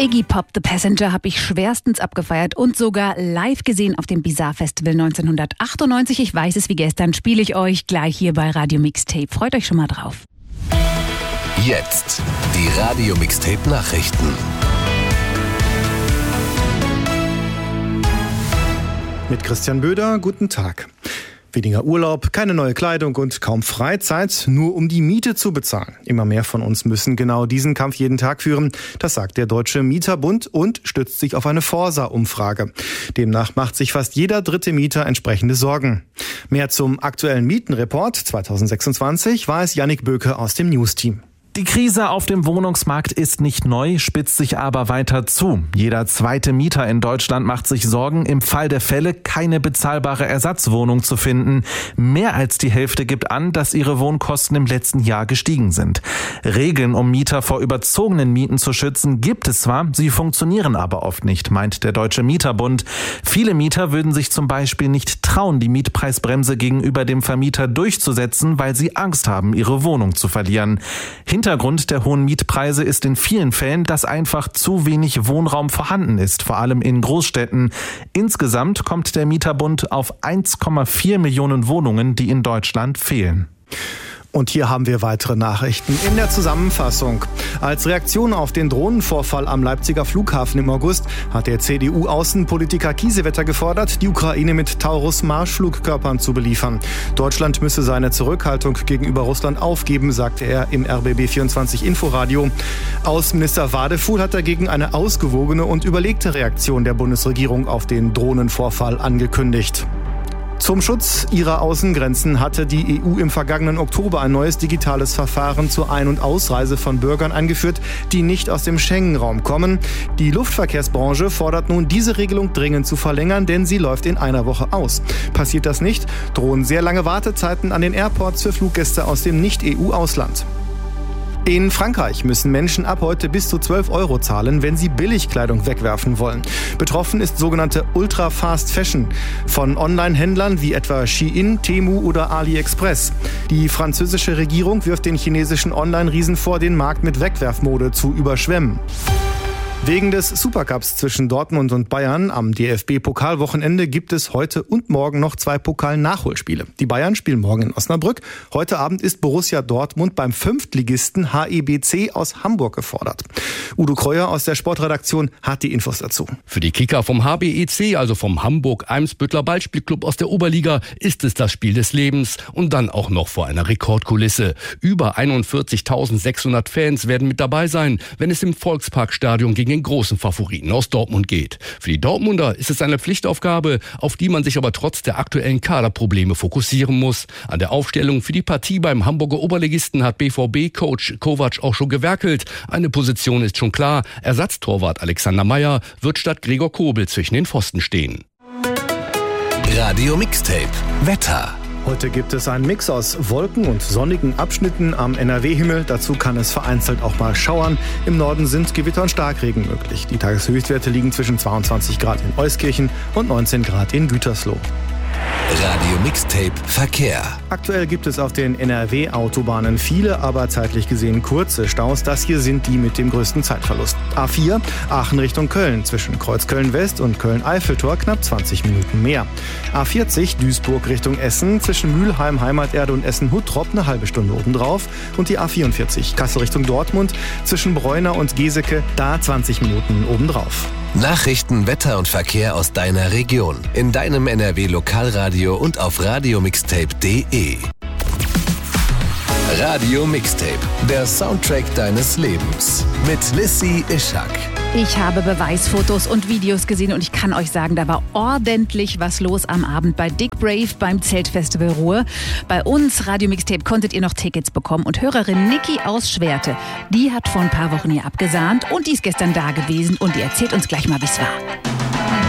Iggy Pop, The Passenger, habe ich schwerstens abgefeiert und sogar live gesehen auf dem Bizarre Festival 1998. Ich weiß es wie gestern, spiele ich euch gleich hier bei Radio Mixtape. Freut euch schon mal drauf. Jetzt die Radio Mixtape Nachrichten. Mit Christian Böder, guten Tag. Weniger Urlaub, keine neue Kleidung und kaum Freizeit, nur um die Miete zu bezahlen. Immer mehr von uns müssen genau diesen Kampf jeden Tag führen. Das sagt der Deutsche Mieterbund und stützt sich auf eine Forsa-Umfrage. Demnach macht sich fast jeder dritte Mieter entsprechende Sorgen. Mehr zum aktuellen Mietenreport 2026 weiß Yannick Böke aus dem News-Team. Die Krise auf dem Wohnungsmarkt ist nicht neu, spitzt sich aber weiter zu. Jeder zweite Mieter in Deutschland macht sich Sorgen, im Fall der Fälle keine bezahlbare Ersatzwohnung zu finden. Mehr als die Hälfte gibt an, dass ihre Wohnkosten im letzten Jahr gestiegen sind. Regeln, um Mieter vor überzogenen Mieten zu schützen, gibt es zwar, sie funktionieren aber oft nicht, meint der Deutsche Mieterbund. Viele Mieter würden sich zum Beispiel nicht trauen, die Mietpreisbremse gegenüber dem Vermieter durchzusetzen, weil sie Angst haben, ihre Wohnung zu verlieren. Hintergrund der hohen Mietpreise ist in vielen Fällen, dass einfach zu wenig Wohnraum vorhanden ist, vor allem in Großstädten. Insgesamt kommt der Mieterbund auf 1,4 Millionen Wohnungen, die in Deutschland fehlen. Und hier haben wir weitere Nachrichten in der Zusammenfassung. Als Reaktion auf den Drohnenvorfall am Leipziger Flughafen im August hat der CDU-Außenpolitiker Kiesewetter gefordert, die Ukraine mit Taurus-Marschflugkörpern zu beliefern. Deutschland müsse seine Zurückhaltung gegenüber Russland aufgeben, sagte er im RBB24 Inforadio. Außenminister Wadefuhl hat dagegen eine ausgewogene und überlegte Reaktion der Bundesregierung auf den Drohnenvorfall angekündigt. Zum Schutz ihrer Außengrenzen hatte die EU im vergangenen Oktober ein neues digitales Verfahren zur Ein- und Ausreise von Bürgern eingeführt, die nicht aus dem Schengen-Raum kommen. Die Luftverkehrsbranche fordert nun, diese Regelung dringend zu verlängern, denn sie läuft in einer Woche aus. Passiert das nicht, drohen sehr lange Wartezeiten an den Airports für Fluggäste aus dem Nicht-EU-Ausland. In Frankreich müssen Menschen ab heute bis zu 12 € zahlen, wenn sie Billigkleidung wegwerfen wollen. Betroffen ist sogenannte Ultra-Fast-Fashion von Online-Händlern wie etwa Shein, Temu oder AliExpress. Die französische Regierung wirft den chinesischen Online-Riesen vor, den Markt mit Wegwerfmode zu überschwemmen. Wegen des Supercups zwischen Dortmund und Bayern am DFB-Pokalwochenende gibt es heute und morgen noch 2 Pokal-Nachholspiele. Die Bayern spielen morgen in Osnabrück. Heute Abend ist Borussia Dortmund beim Fünftligisten HEBC aus Hamburg gefordert. Udo Kreuer aus der Sportredaktion hat die Infos dazu. Für die Kicker vom HBEC, also vom Hamburg-Eimsbüttler Ballspielclub aus der Oberliga, ist es das Spiel des Lebens und dann auch noch vor einer Rekordkulisse. Über 41.600 Fans werden mit dabei sein, wenn es im Volksparkstadion gegen den großen Favoriten aus Dortmund geht. Für die Dortmunder ist es eine Pflichtaufgabe, auf die man sich aber trotz der aktuellen Kaderprobleme fokussieren muss. An der Aufstellung für die Partie beim Hamburger Oberligisten hat BVB-Coach Kovac auch schon gewerkelt. Eine Position ist schon klar. Ersatztorwart Alexander Meyer wird statt Gregor Kobel zwischen den Pfosten stehen. Radio Mixtape Wetter. Heute gibt es einen Mix aus Wolken und sonnigen Abschnitten am NRW-Himmel. Dazu kann es vereinzelt auch mal schauern. Im Norden sind Gewitter und Starkregen möglich. Die Tageshöchstwerte liegen zwischen 22 Grad in Euskirchen und 19 Grad in Gütersloh. Radio Mixtape Verkehr. Aktuell gibt es auf den NRW-Autobahnen viele, aber zeitlich gesehen kurze Staus. Das hier sind die mit dem größten Zeitverlust. A4 Aachen Richtung Köln, zwischen Kreuzköln-West und Köln-Eiffeltor knapp 20 Minuten mehr. A40 Duisburg Richtung Essen, zwischen Mülheim, Heimaterde und Essen-Huttrop eine halbe Stunde obendrauf. Und die A44 Kassel Richtung Dortmund, zwischen Bräuner und Geseke, da 20 Minuten obendrauf. Nachrichten, Wetter und Verkehr aus deiner Region. In deinem NRW-Lokalradio und auf radiomixtape.de. Radio Mixtape, der Soundtrack deines Lebens. Mit Lissy Ischak. Ich habe Beweisfotos und Videos gesehen und ich kann euch sagen, da war ordentlich was los am Abend bei Dick Brave beim Zeltfestival Ruhr. Bei uns, Radio Mixtape, konntet ihr noch Tickets bekommen und Hörerin Niki aus Schwerte, die hat vor ein paar Wochen hier abgesahnt und die ist gestern da gewesen und die erzählt uns gleich mal, wie es war.